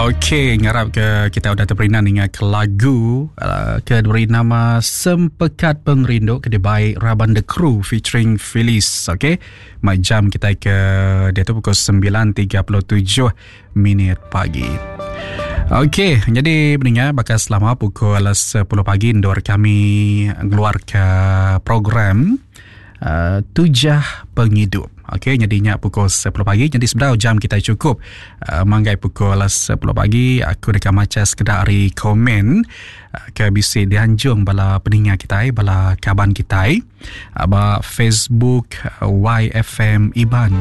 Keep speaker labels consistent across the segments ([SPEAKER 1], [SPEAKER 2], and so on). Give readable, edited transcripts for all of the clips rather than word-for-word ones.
[SPEAKER 1] Okey, ngarap ke kita udah terperindah dengan lagu ke beri nama Sempekat Pengrindu ke baik Raban The Crew featuring Phyllis. Okey, jam kita ke dia tu pukul 9.37 pagi. Okey, jadi pendengar bakal selama pukul 10 pagi Indor kami keluar ke program Tujah Penghidup. Okey, jadinya pukul 10 pagi. Jadi sebenarnya jam kita cukup manggai pukul 10 pagi. Aku dekat macam sekedar hari komen ke bisi dianjung bala pendengar kita, bala kaban kita, ba Facebook YFM Iban.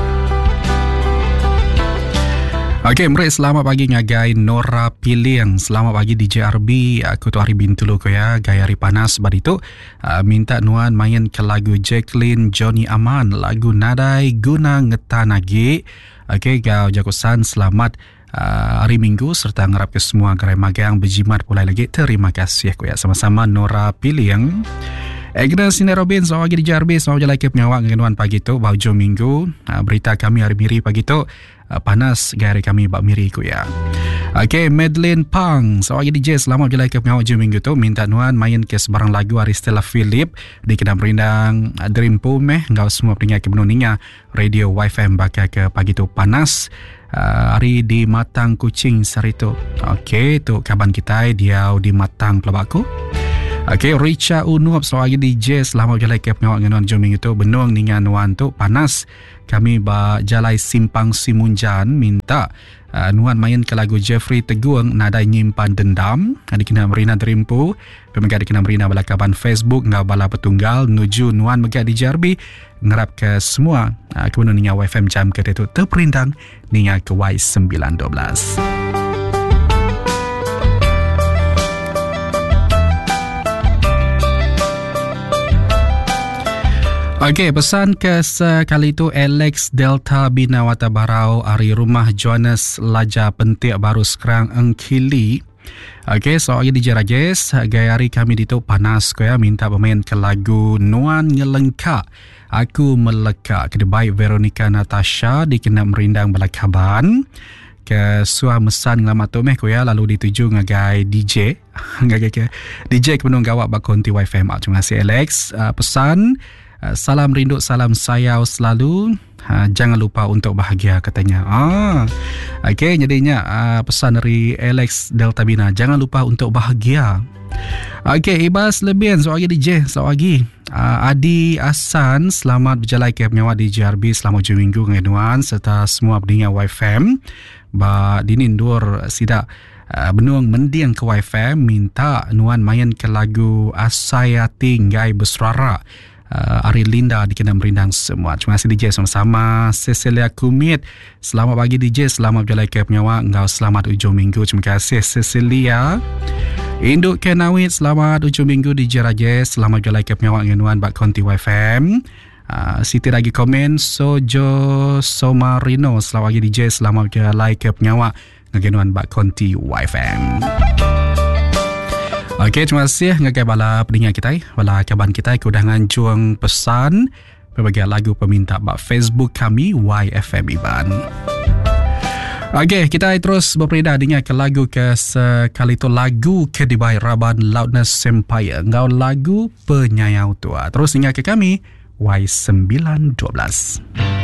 [SPEAKER 1] Okey, mari selamat pagi ngagai Nora Piliang. Selamat pagi DJ RB. Aku tu hari bintulu ko ya, gaya hari panas bad itu. Minta nuan main ke lagu Jacqueline Johnny Aman, lagu Nadai Guna Ngetanagi. Okey, gau jakusan selamat hari Minggu serta ngarap ke semua gerai magang berjimat pulai lagi. Terima kasih ko ya, sama-sama Nora Piliang. Agnes Sina Robin, selamat pagi DJ RB. Selamat jalan ke penyawak ngenuan pagi tu, bau jom minggu. Berita kami hari miri pagi tu. Panas gaya kami bak miri ku ya. Okey, Madeline Pang, selamat pagi DJ, selamat jalan ke penyawak jom minggu tu. Minta nuan main ke sebarang lagu Aristella Philip di kena berindang Dream Pumeh. Engkau semua peringat ke benuninya Radio YFM bakal ke pagi tu panas. Hari di Matang Kuching Sarito. Okey, tu kaban kita dia di Matang Pelabaku. Okey, Richa Unup, selamat pagi DJ, selamat jalan ke penyawak ngenuan jom minggu tu. Benung dengan nuan tu panas. Kami ba jalai Simpang Simunjan minta nuan main ke lagu Jeffrey Teguang Nadai Nyimpan Dendam. Dikena merina terimpu. Pemegang dikena merina bala kaban Facebook ngau bala petunggal nuju nuan megak di Jarbi. Ngarap ke semua kebenar ninga YFM jam ke itu terperindang ninga ke Y912. Okey, pesan ke sekali itu Alex Delta Binawata Barau ari rumah Jonas Laja Pentik baru sekarang Engkili. Okey, soalnya DJ Rajes, gaya hari kami di tu panas ko ya, minta pemain ke lagu Nuan Ngelengka Aku Meleka ke baik Veronica Natasha dikena merindang belakaban ke suah mesan ngelamat tu meh ko ya, lalu dituju ngagai DJ ngagai ke DJ ke penung gawak bakonti YFM. Terima kasih Alex. Pesan salam rindu, salam sayau selalu. Jangan lupa untuk bahagia katanya. Okey, jadinya pesan dari Alex Delta Bina, jangan lupa untuk bahagia. Okey, Ibas Lebian, selamat pagi DJ, selamat pagi. Adi Asan, selamat berjalan ke penyawak di JRB, selamat hujung minggu ngenuan serta semua pendengar YFM. Ba dinindur sidak benung mendiang ke YFM, minta nuan main ke lagu Asayati Ngai Bersuara. Ari Linda dikena merindang semua. Terima kasih DJ, sama-sama. Cecilia Kumit, selamat pagi DJ, selamat berjalan ke penyawak, engkau selamat hujung minggu. Terima kasih Cecilia. Induk Kenawit, selamat hujung minggu DJ Rajes, selamat berjalan ke penyawak ngenuan bak konti YFM. Siti lagi komen Sojo Somarino, selamat pagi DJ, selamat berjalan ke penyawak ngenuan bak konti YFM. Okey, terima kasih ngagai bala pendengar kita, bala kaban kita keundangan juang pesan berbagai lagu peminta bak Facebook kami YFM Iban. Okey, kita terus berperindah dengan ke lagu ke sekali itu lagu ke dibai Raban Loudness Empire, ngau lagu Penyayau Tua. Terus ingat ke kami Y912.